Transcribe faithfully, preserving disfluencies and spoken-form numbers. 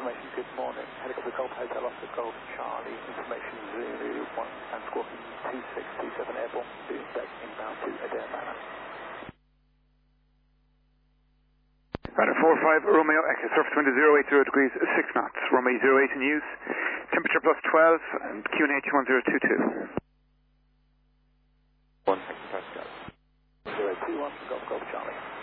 information, good morning. Helicopter Golf Hotel Oscar Golf Charlie, information Zulu one and Squawking two six two seven airborne, doing deck inbound to Adair Manor. Runner four five Romeo, exit surface wind zero eight zero degrees, six knots. Romeo zero eight in use, temperature plus twelve, and Q N H one zero two two. one, thank you, Pascal. zero two one, Golf Golf Charlie.